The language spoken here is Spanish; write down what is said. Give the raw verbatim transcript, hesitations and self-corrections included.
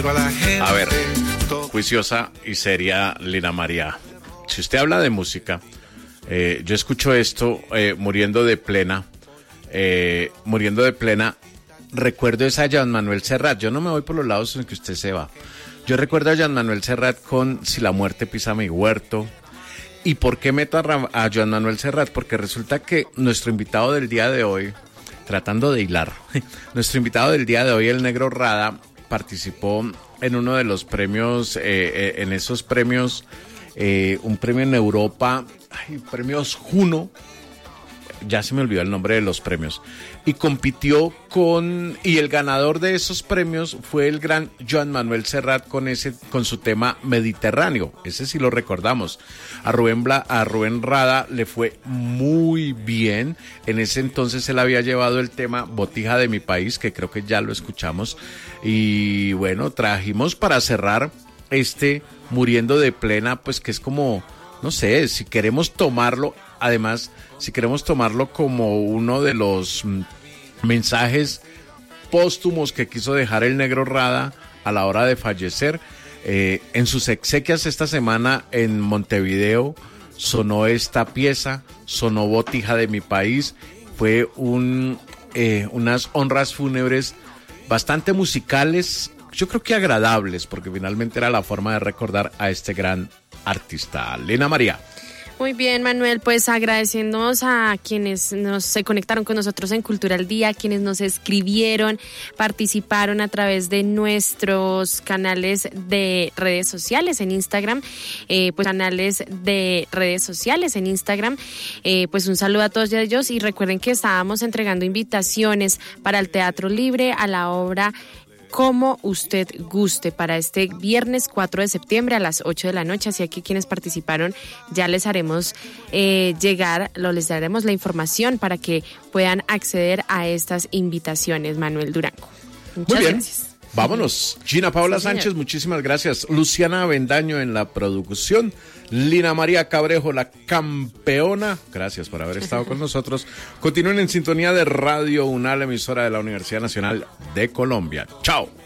A ver, juiciosa y seria Lina María. Si usted habla de música, eh, yo escucho esto eh, muriendo de plena, eh, muriendo de plena. Recuerdo esa a Joan Manuel Serrat. Yo no me voy por los lados en que usted se va. Yo recuerdo a Joan Manuel Serrat con Si la muerte pisa mi huerto. ¿Y por qué meto a, a Joan Manuel Serrat? Porque resulta que nuestro invitado del día de hoy, tratando de hilar, nuestro invitado del día de hoy, el Negro Rada, participó en uno de los premios, eh, eh, en esos premios, eh, un premio en Europa, ay, premios Juno, ya se me olvidó el nombre de los premios, y compitió con, y el ganador de esos premios fue el gran Joan Manuel Serrat con ese, con su tema Mediterráneo, ese sí lo recordamos. A Rubén, Bla, a Rubén Rada le fue muy bien, en ese entonces él había llevado el tema Botija de mi país, que creo que ya lo escuchamos, y bueno, trajimos para cerrar este Muriendo de Plena, pues que es como, no sé, si queremos tomarlo, además, si queremos tomarlo como uno de los mm, mensajes póstumos que quiso dejar el Negro Rada a la hora de fallecer, eh, en sus exequias esta semana en Montevideo sonó esta pieza, sonó Botija de mi país, fue un, eh, unas honras fúnebres bastante musicales, yo creo que agradables, porque finalmente era la forma de recordar a este gran artista. Lina María. Muy bien, Manuel, pues agradeciéndonos a quienes nos se conectaron con nosotros en Cultura al Día, quienes nos escribieron, participaron a través de nuestros canales de redes sociales en Instagram, eh, pues canales de redes sociales en Instagram, eh, pues un saludo a todos ellos y recuerden que estábamos entregando invitaciones para el Teatro Libre a la obra Como usted guste para este viernes cuatro de septiembre a las ocho de la noche, así que quienes participaron ya les haremos eh, llegar, lo les daremos la información para que puedan acceder a estas invitaciones. Manuel Durango. Muchas Muy bien. Gracias. Vámonos. Gina Paula sí, Sánchez, muchísimas gracias. Luciana Avendaño en la producción. Lina María Cabrejo, la campeona. Gracias por haber estado con nosotros. Continúen en sintonía de Radio UNAL, emisora de la Universidad Nacional de Colombia. Chao.